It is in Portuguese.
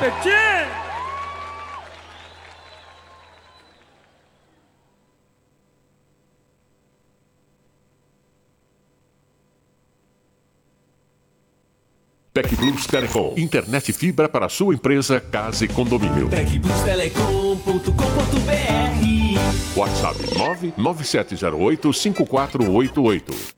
Petim! TecBlus Telecom. Internet fibra para sua empresa, casa e condomínio. TecBlusTelecom.com.br. WhatsApp 997085488.